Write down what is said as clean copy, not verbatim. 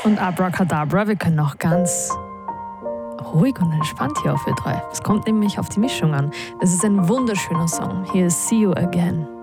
Und Abracadabra, wir können auch ganz ruhig und entspannt hier auf Ö3. Es kommt nämlich auf die Mischung an. Es ist ein wunderschöner Song. Hier ist See You Again.